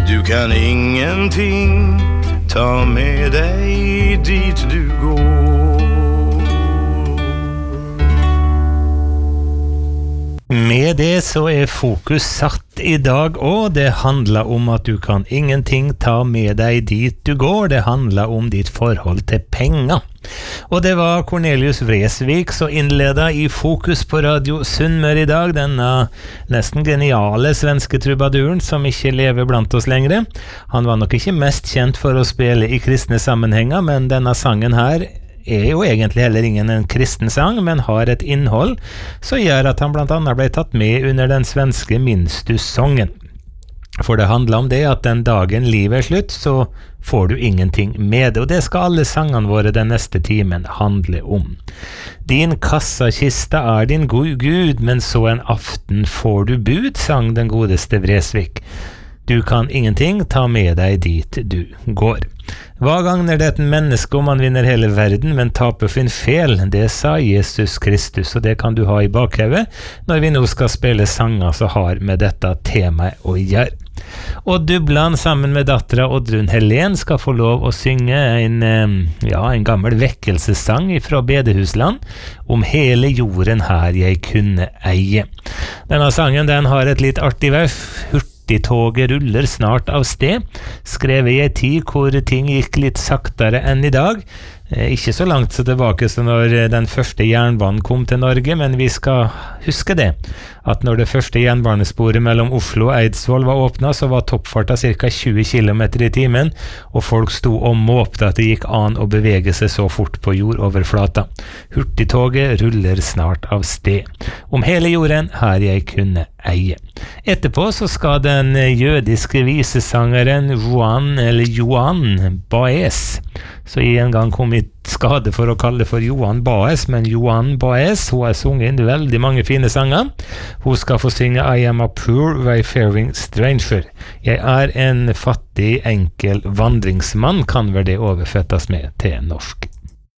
Du kan ingenting ta med dig dit du går. Med det så fokus satt I dag, og det handler om at du kan ingenting ta med deg dit du går. Det handler om ditt forhold til penger. Og det var Cornelius Vreeswijk som innledet I Fokus på Radio Sunnmøre I dag, denne nesten geniale svenske trubaduren som ikke lever blant oss lenger. Han var nok ikke mest kjent for å spille I kristne sammenhenger, men denne sangen her jo egentlig heller ingen en kristen sang, men har et innhold som gjør at han blant annet ble tatt med under den svenske Minstussongen. For det handler om det at den dagen livet slutt, så får du ingenting med det, og det skal alle sangene våre den neste timen handle om. Din kassakiste din Gud, men så en aften får du bud, sang den godeste Vreeswijk. Du kan ingenting ta med deg dit du går. Hva gagner det et menneske om man vinner hele verden, men taper sin fel? Det sa Jesus Kristus, og det kan du ha I bakhodet når vi nå skal spille sanger som har med dette temaet å gjøre. Og Dublan sammen med dattera Oddrun Helen skal få lov å synge en gammel vekkelsessang fra Bedehusland om hele jorden her jeg kunne eie. Denne sangen den har et litt artig vers. Toget ruller snart av sted, skrevet I en tid hvor ting gikk litt saktere enn I dag. Ikke så langt så tilbake som når den første jernbanen kom til Norge, men vi skal huske det, at når det første jernbanesporet mellom Oslo og Eidsvoll var åpnet, så var toppfarta ca. 20 km I timen, og folk sto og måpte at det gikk an å bevege seg så fort på jordoverflata. Hurtigtoget ruller snart av sted. Om hele jorden her jeg kunne eie. Etterpå så skal den jødiske visesangeren Johan Baez, så I en gang kom I skade for å kalle det for Johan Baez, men Johan Baez, hun har sunget inn veldig mange fine sanger. Hun skal få synge I am a poor wayfaring stranger. Jeg en fattig, enkel vandringsmann, kan vel det oversettes med til norsk.